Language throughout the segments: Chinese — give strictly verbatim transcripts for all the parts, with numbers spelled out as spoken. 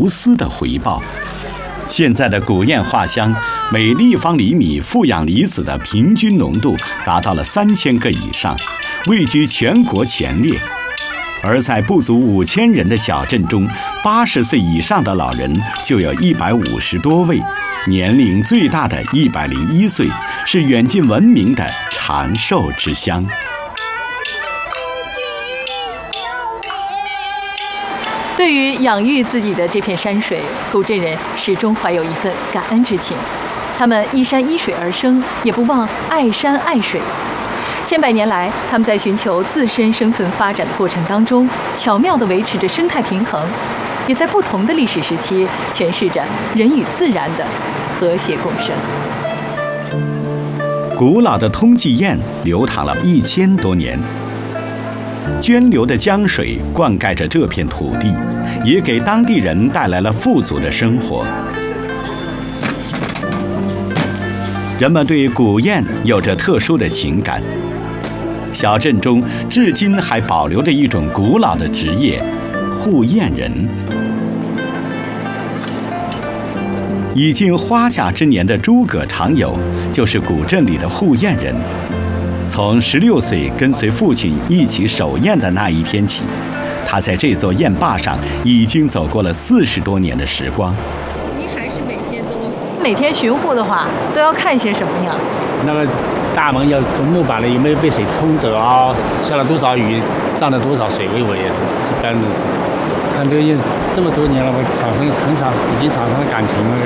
无私的回报。现在的古堰画乡，每立方厘米负氧离子的平均浓度达到了三千个以上，位居全国前列。而在不足五千人的小镇中，八十岁以上的老人就有一百五十多位，年龄最大的一百零一岁，是远近闻名的长寿之乡。 对于养育自己的这片山水，古镇人始终怀有一份感恩之情。他们依山依水而生，也不忘爱山爱水。千百年来，他们在寻求自身生存发展的过程当中，巧妙地维持着生态平衡，也在不同的历史时期诠释着人与自然的和谐共生。 古老的通济堰流淌了一千多年，涓流的江水灌溉着这片土地，也给当地人带来了富足的生活。人们对古堰有着特殊的情感。小镇中至今还保留着一种古老的职业——护堰人。已经花甲之年的诸葛长友就是古镇里的护堰人。从十六岁跟随父亲一起守堰的那一天起，他在这座堰坝上已经走过了四十多年的时光。 你还是每天都每天巡护的话，都要看些什么呀？ 那个大门要木板的有没有被水冲走啊？下了多少雨，涨了多少水位，我也是一般的。看这个堰这么多年了，我产生很长，已经产生了感情了。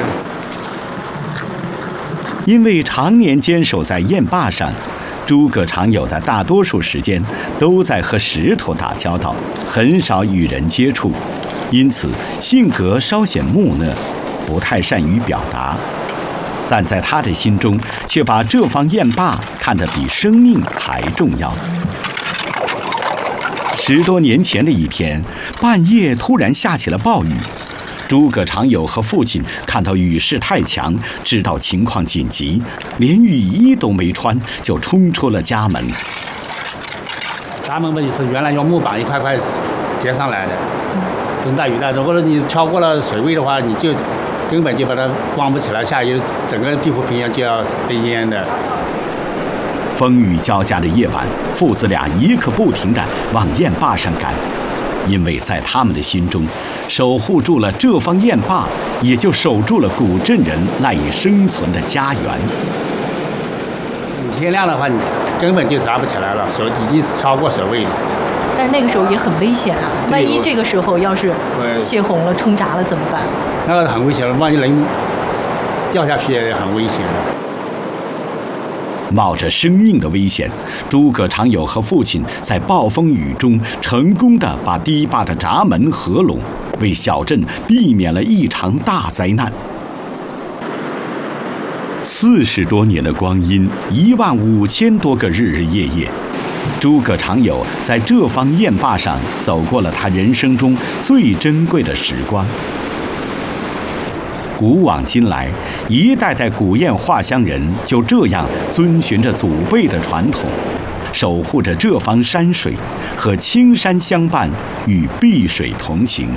因为常年坚守在堰坝上，诸葛长友的大多数时间都在和石头打交道，很少与人接触，因此性格稍显木讷，不太善于表达。但在他的心中，却把这方堰坝看得比生命还重要。十多年前的一天，半夜突然下起了暴雨。诸葛长友和父亲看到雨势太强，知道情况紧急，连雨衣都没穿，就冲出了家门。 咱们嘛，就是原来用木板一块块叠上来的，风大雨大，如果你超过了水位的话，你就根本就把它光不起来，下游整个碧湖平原就要被淹的。 风雨交加的夜晚，父子俩一刻不停地往堰坝上赶，因为在他们的心中，守护住了这方堰坝，也就守住了古镇人赖以生存的家园。 天亮的话，你根本就扎不起来了，手已经超过水位了。 但是那个时候也很危险啊！万一这个时候要是泄洪了、冲闸了怎么办？ 那个很危险了，万一人掉下去也很危险的。 冒着生命的危险，诸葛长友和父亲在暴风雨中成功地把堤坝的闸门合拢，为小镇避免了一场大灾难。四十多年的光阴，一万五千多个日日夜夜，诸葛长友在这方堰坝上走过了他人生中最珍贵的时光。古往今来，一代代古堰画乡人就这样遵循着祖辈的传统，守护着这方山水，和青山相伴，与碧水同行。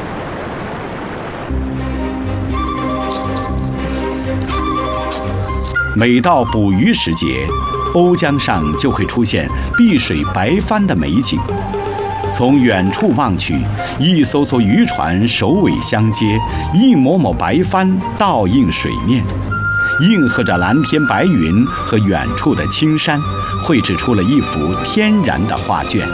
每到捕鱼时节，瓯江上就会出现碧水白帆的美景。从远处望去，一艘艘渔船首尾相接，一抹抹白帆倒映水面，映合着蓝天白云和远处的青山，绘制出了一幅天然的画卷。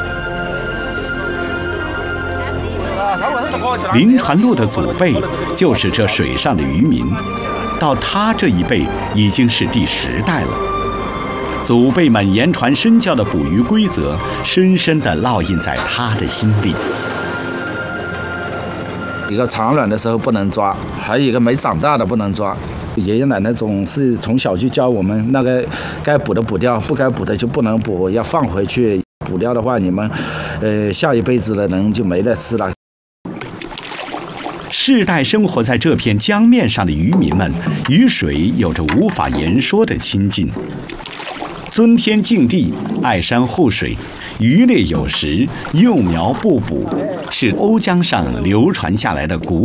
林传禄的祖辈就是这水上的渔民，到他这一辈已经是第十代了。祖辈们言传身教的捕鱼规则，深深地烙印在他的心里。 一个产卵的时候不能抓，还有一个没长大的不能抓。爷爷奶奶总是从小就教我们，那个该捕的捕掉，不该捕的就不能捕，要放回去。捕掉的话，你们，呃，下一辈子的人就没得吃了。 世代生活在这片江面上的渔民们，与水有着无法言说的亲近。尊天敬地，爱山护水，渔猎有时，幼苗不捕，是瓯江上流传下来的古